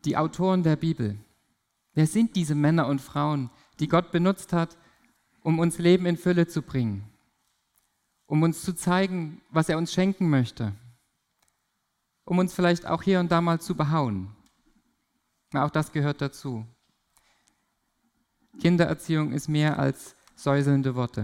die Autoren der Bibel. Wer sind diese Männer und Frauen, die Gott benutzt hat, um uns Leben in Fülle zu bringen, um uns zu zeigen, was er uns schenken möchte, um uns vielleicht auch hier und da mal zu behauen? Na, auch das gehört dazu. Kindererziehung ist mehr als säuselnde Worte.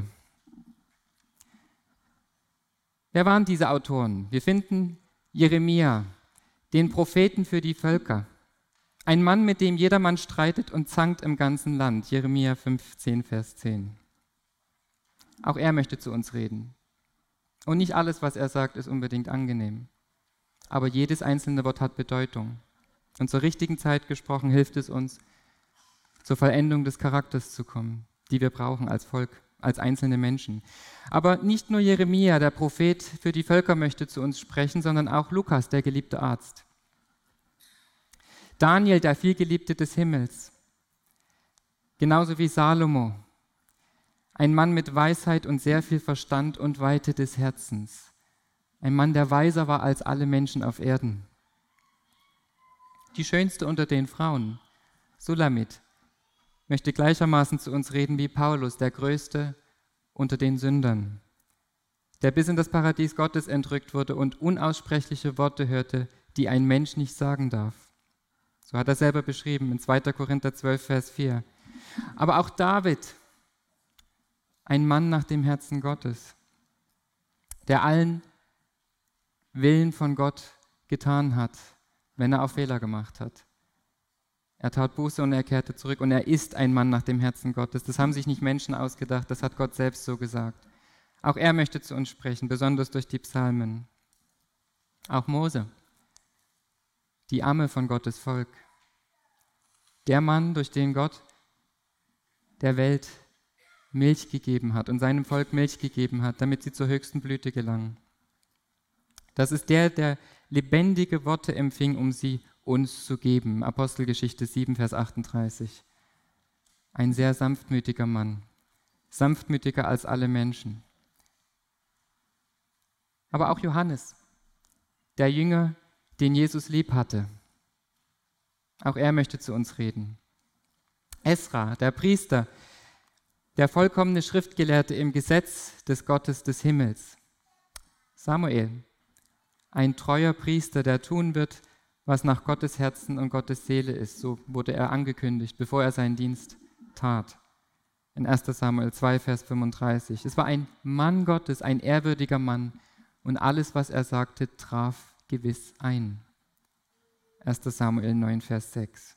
Wer waren diese Autoren? Wir finden Jeremia, den Propheten für die Völker. Ein Mann, mit dem jedermann streitet und zankt im ganzen Land. Jeremia 15, Vers 10. Auch er möchte zu uns reden. Und nicht alles, was er sagt, ist unbedingt angenehm. Aber jedes einzelne Wort hat Bedeutung. Und zur richtigen Zeit gesprochen hilft es uns, zur Vollendung des Charakters zu kommen, die wir brauchen als Volk, als einzelne Menschen. Aber nicht nur Jeremia, der Prophet für die Völker, möchte zu uns sprechen, sondern auch Lukas, der geliebte Arzt. Daniel, der Vielgeliebte des Himmels. Genauso wie Salomo. Ein Mann mit Weisheit und sehr viel Verstand und Weite des Herzens. Ein Mann, der weiser war als alle Menschen auf Erden. Die schönste unter den Frauen, Sulamit, möchte gleichermaßen zu uns reden wie Paulus, der Größte unter den Sündern, der bis in das Paradies Gottes entrückt wurde und unaussprechliche Worte hörte, die ein Mensch nicht sagen darf. So hat er selber beschrieben in 2. Korinther 12, Vers 4. Aber auch David, ein Mann nach dem Herzen Gottes, der allen Willen von Gott getan hat, wenn er auch Fehler gemacht hat. Er tat Buße und er kehrte zurück und er ist ein Mann nach dem Herzen Gottes. Das haben sich nicht Menschen ausgedacht, das hat Gott selbst so gesagt. Auch er möchte zu uns sprechen, besonders durch die Psalmen. Auch Mose, die Amme von Gottes Volk. Der Mann, durch den Gott der Welt Milch gegeben hat und seinem Volk Milch gegeben hat, damit sie zur höchsten Blüte gelangen. Das ist der lebendige Worte empfing, um sie uns zu geben. Apostelgeschichte 7, Vers 38. Ein sehr sanftmütiger Mann, sanftmütiger als alle Menschen. Aber auch Johannes, der Jünger, den Jesus lieb hatte. Auch er möchte zu uns reden. Esra, der Priester, der vollkommene Schriftgelehrte im Gesetz des Gottes des Himmels. Samuel, ein treuer Priester, der tun wird, was nach Gottes Herzen und Gottes Seele ist. So wurde er angekündigt, bevor er seinen Dienst tat. In 1. Samuel 2, Vers 35. Es war ein Mann Gottes, ein ehrwürdiger Mann. Und alles, was er sagte, traf gewiss ein. 1. Samuel 9, Vers 6.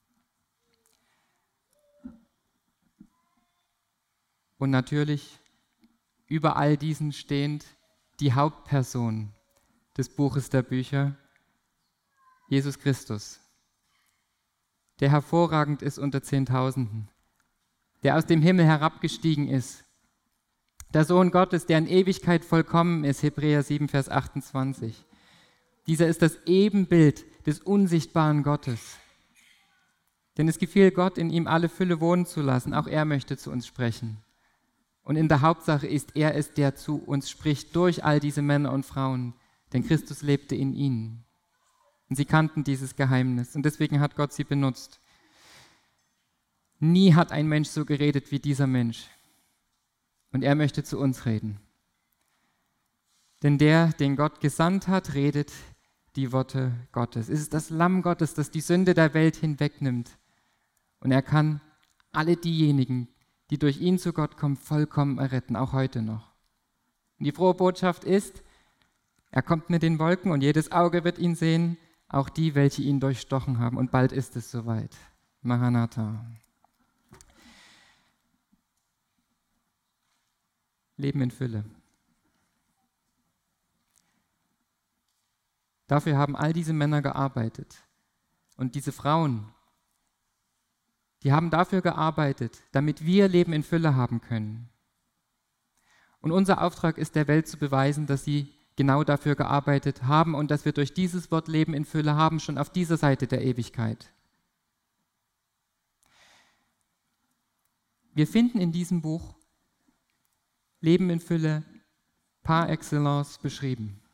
Und natürlich über all diesen stehend die Hauptperson des Buches der Bücher, Jesus Christus, der hervorragend ist unter Zehntausenden, der aus dem Himmel herabgestiegen ist, der Sohn Gottes, der in Ewigkeit vollkommen ist, Hebräer 7, Vers 28. Dieser ist das Ebenbild des unsichtbaren Gottes. Denn es gefiel Gott, in ihm alle Fülle wohnen zu lassen. Auch er möchte zu uns sprechen. Und in der Hauptsache ist er es, der zu uns spricht, durch all diese Männer und Frauen. Denn Christus lebte in ihnen. Und sie kannten dieses Geheimnis. Und deswegen hat Gott sie benutzt. Nie hat ein Mensch so geredet wie dieser Mensch. Und er möchte zu uns reden. Denn der, den Gott gesandt hat, redet die Worte Gottes. Es ist das Lamm Gottes, das die Sünde der Welt hinwegnimmt. Und er kann alle diejenigen, die durch ihn zu Gott kommen, vollkommen erretten, auch heute noch. Und die frohe Botschaft ist, er kommt mit den Wolken und jedes Auge wird ihn sehen, auch die, welche ihn durchstochen haben. Und bald ist es soweit. Maranatha. Leben in Fülle. Dafür haben all diese Männer gearbeitet. Und diese Frauen, die haben dafür gearbeitet, damit wir Leben in Fülle haben können. Und unser Auftrag ist, der Welt zu beweisen, dass sie genau dafür gearbeitet haben und dass wir durch dieses Wort Leben in Fülle haben, schon auf dieser Seite der Ewigkeit. Wir finden in diesem Buch Leben in Fülle par excellence beschrieben.